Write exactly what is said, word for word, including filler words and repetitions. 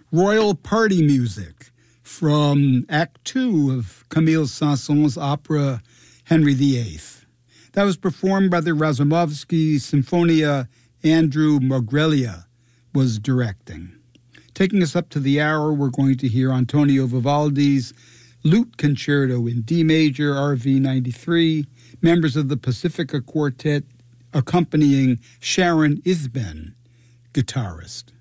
Royal Party Music from Act Two of Camille Saint-Saëns' opera Henry the Eighth. That was performed by the Razumovsky Sinfonia. Andrew Margrelia was directing. Taking us up to the hour, we're going to hear Antonio Vivaldi's Lute Concerto in D major, R V ninety-three, members of the Pacifica Quartet accompanying Sharon Isben, guitarist.